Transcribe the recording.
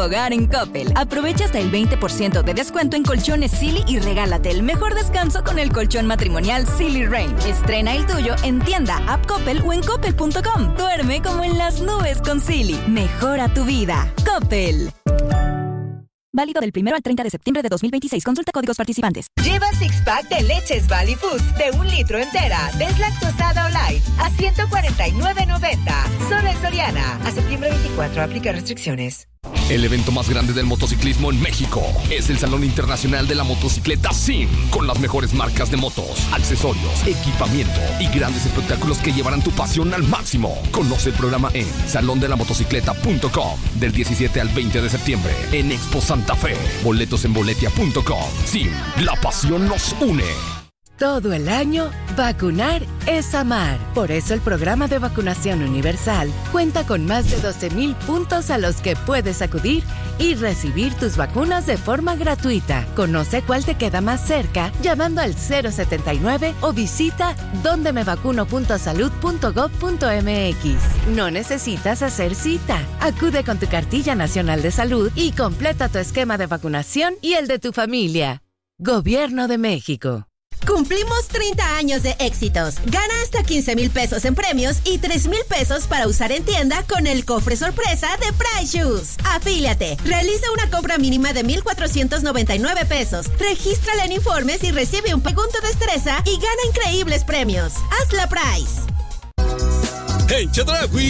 hogar en Coppel. Aprovecha hasta el 20% de descuento en colchones Silly y regálate el mejor descanso con el colchón matrimonial Silly Rain. Estrena el tuyo en tienda, app Coppel o en coppel.com. Duerme como en las nubes con Silly. Mejora tu vida. Coppel. Válido del 1 al 30 de septiembre de 2026. Consulta códigos participantes. Lleva six-pack de leches Valley Foods de 1 litro entera, deslactosada o light, a $149.90. Solo en Soriana. A septiembre 24. Aplica restricciones. El evento más grande del motociclismo en México es el Salón Internacional de la Motocicleta SIM, con las mejores marcas de motos, accesorios, equipamiento y grandes espectáculos que llevarán tu pasión al máximo. Conoce el programa en salondelamotocicleta.com del 17 al 20 de septiembre en Expo Santa Fe. Boletos en boletia.com. SIM, la pasión nos une. Todo el año, vacunar es amar. Por eso el programa de vacunación universal cuenta con más de 12,000 puntos a los que puedes acudir y recibir tus vacunas de forma gratuita. Conoce cuál te queda más cerca llamando al 079 o visita dondemevacuno.salud.gov.mx. No necesitas hacer cita. Acude con tu cartilla nacional de salud y completa tu esquema de vacunación y el de tu familia. Gobierno de México. Cumplimos 30 años de éxitos. Gana hasta 15,000 pesos en premios y 3,000 pesos para usar en tienda con el cofre sorpresa de Price Shoes. Afíliate. Realiza una compra mínima de 1,499 pesos. Regístrala en informes y recibe un punto de destreza y gana increíbles premios. Hazla Price. En Chedraui